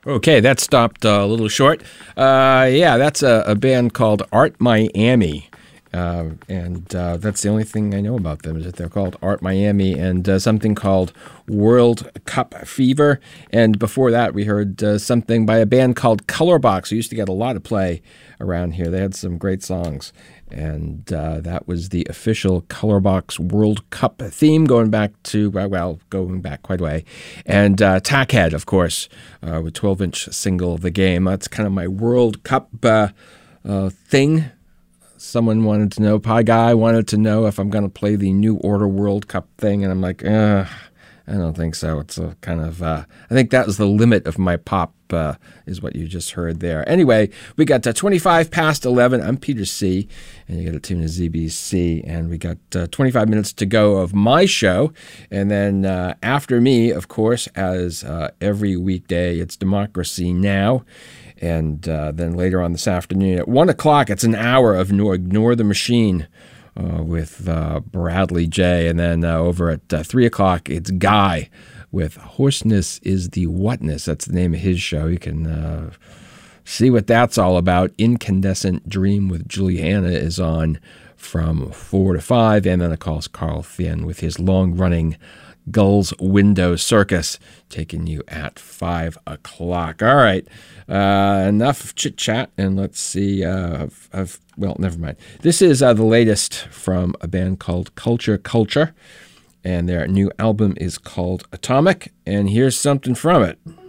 Okay, that stopped a little short. Yeah, that's a band called Art Miami. And that's the only thing I know about them is that they're called Art Miami and something called World Cup Fever. And before that, we heard something by a band called Colorbox, who used to get a lot of play around here. They had some great songs. And that was the official Colorbox World Cup theme going back quite a way. And Tackhead, of course, with 12-inch single The Game. That's kind of my World Cup thing. Someone wanted to know, Pie Guy wanted to know if I'm going to play the New Order World Cup thing. And I'm like, I don't think so. It's a kind of, I think that was the limit of my pop, is what you just heard there. Anyway, we got 25 past 11. I'm Peter C., and you got to tune to ZBC. And we got 25 minutes to go of my show. And then after me, of course, as every weekday, it's Democracy Now!. And then later on this afternoon at 1 o'clock, it's an hour of Ignore the Machine with Bradley J. And then over at 3 o'clock, it's Guy with Hoarseness is the Whatness. That's the name of his show. You can see what that's all about. Incandescent Dream with Juliana is on from 4 to 5. And then, of course, Carl Finn with his long-running Gull's Window Circus taking you at 5 o'clock. All right. Enough chit-chat, and let's see. Well, never mind. This is the latest from a band called Culture, and their new album is called Atomic, and here's something from it.